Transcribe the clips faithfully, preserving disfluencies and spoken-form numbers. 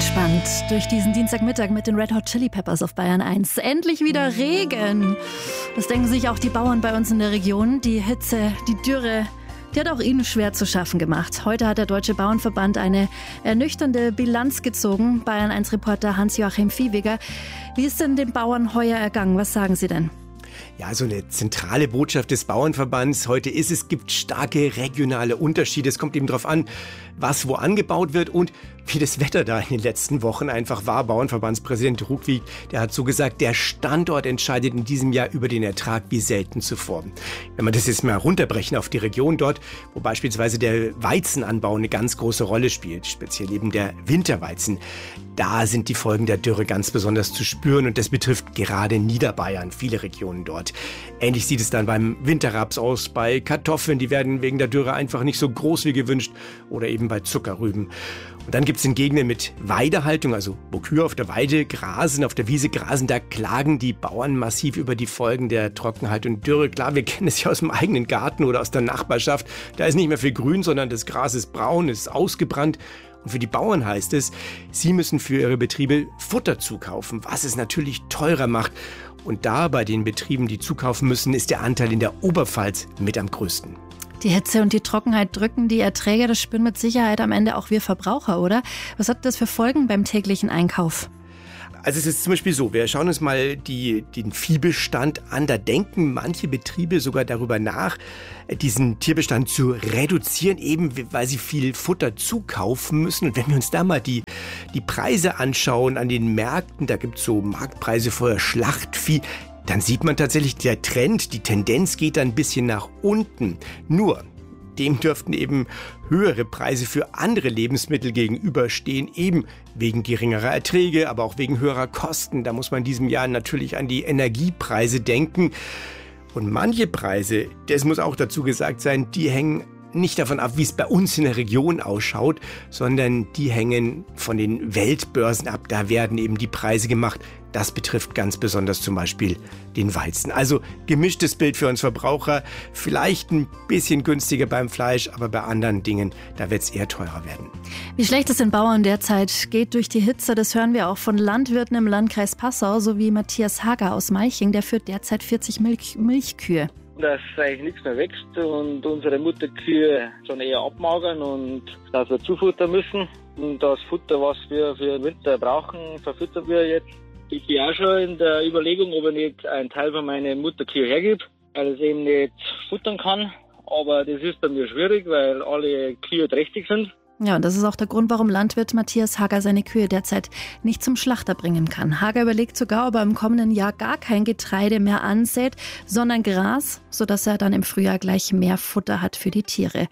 entspannt durch diesen Dienstagmittag mit den Red Hot Chili Peppers auf Bayern eins. Endlich wieder Regen. Das denken sich auch die Bauern bei uns in der Region. Die Hitze, die Dürre, die hat auch ihnen schwer zu schaffen gemacht. Heute hat der Deutsche Bauernverband eine ernüchternde Bilanz gezogen. Bayern eins Reporter Hans-Joachim Viehweger. Wie ist denn den Bauern heuer ergangen? Was sagen Sie denn? Ja, so eine zentrale Botschaft des Bauernverbands heute ist, es gibt starke regionale Unterschiede. Es kommt eben darauf an, was wo angebaut wird und wie das Wetter da in den letzten Wochen einfach war. Bauernverbandspräsident Ruckwied, der hat so gesagt, der Standort entscheidet in diesem Jahr über den Ertrag wie selten zuvor. Wenn wir das jetzt mal runterbrechen auf die Region dort, wo beispielsweise der Weizenanbau eine ganz große Rolle spielt, speziell eben der Winterweizen, da sind die Folgen der Dürre ganz besonders zu spüren und das betrifft gerade Niederbayern, viele Regionen dort. Ähnlich sieht es dann beim Winterraps aus, bei Kartoffeln, die werden wegen der Dürre einfach nicht so groß wie gewünscht oder eben bei Zuckerrüben. Und dann gibt es in Gegenden mit Weidehaltung, also wo Kühe auf der Weide grasen, auf der Wiese grasen, da klagen die Bauern massiv über die Folgen der Trockenheit und Dürre. Klar, wir kennen es ja aus dem eigenen Garten oder aus der Nachbarschaft. Da ist nicht mehr viel Grün, sondern das Gras ist braun, ist ausgebrannt. Und für die Bauern heißt es, sie müssen für ihre Betriebe Futter zukaufen, was es natürlich teurer macht. Und da bei den Betrieben, die zukaufen müssen, ist der Anteil in der Oberpfalz mit am größten. Die Hitze und die Trockenheit drücken die Erträge, das spüren mit Sicherheit am Ende auch wir Verbraucher, oder? Was hat das für Folgen beim täglichen Einkauf? Also es ist zum Beispiel so, wir schauen uns mal die, den Viehbestand an. Da denken manche Betriebe sogar darüber nach, diesen Tierbestand zu reduzieren, eben weil sie viel Futter zukaufen müssen. Und wenn wir uns da mal die, die Preise anschauen an den Märkten, da gibt es so Marktpreise für Schlachtvieh, dann sieht man tatsächlich, der Trend, die Tendenz geht dann ein bisschen nach unten. Nur, dem dürften eben höhere Preise für andere Lebensmittel gegenüberstehen, eben wegen geringerer Erträge, aber auch wegen höherer Kosten. Da muss man in diesem Jahr natürlich an die Energiepreise denken. Und manche Preise, das muss auch dazu gesagt sein, die hängen nicht davon ab, wie es bei uns in der Region ausschaut, sondern die hängen von den Weltbörsen ab. Da werden eben die Preise gemacht. Das betrifft ganz besonders zum Beispiel den Weizen. Also gemischtes Bild für uns Verbraucher. Vielleicht ein bisschen günstiger beim Fleisch, aber bei anderen Dingen, da wird es eher teurer werden. Wie schlecht es den Bauern derzeit geht durch die Hitze, das hören wir auch von Landwirten im Landkreis Passau, sowie Matthias Hager aus Malching. Der führt derzeit vierzig Milch- Milchkühe. Dass eigentlich nichts mehr wächst und unsere Mutterkühe schon eher abmagern und dass wir zufuttern müssen. Und das Futter, was wir für den Winter brauchen, verfüttern wir jetzt. Ich bin auch schon in der Überlegung, ob ich nicht einen Teil von meiner Mutterkühe hergebe, weil ich eben nicht futtern kann. Aber das ist bei mir schwierig, weil alle Kühe trächtig sind. Ja, und das ist auch der Grund, warum Landwirt Matthias Hager seine Kühe derzeit nicht zum Schlachter bringen kann. Hager überlegt sogar, ob er im kommenden Jahr gar kein Getreide mehr ansät, sondern Gras, sodass er dann im Frühjahr gleich mehr Futter hat für die Tiere.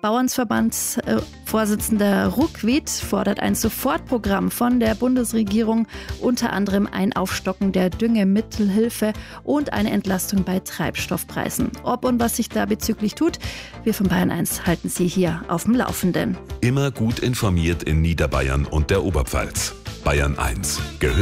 Bauernsverbandsvorsitzender Ruckwied fordert ein Sofortprogramm von der Bundesregierung, unter anderem ein Aufstocken der Düngemittelhilfe und eine Entlastung bei Treibstoffpreisen. Ob und was sich da bezüglich tut, wir von Bayern eins halten Sie hier auf dem Laufenden. Immer gut informiert in Niederbayern und der Oberpfalz. Bayern eins gehört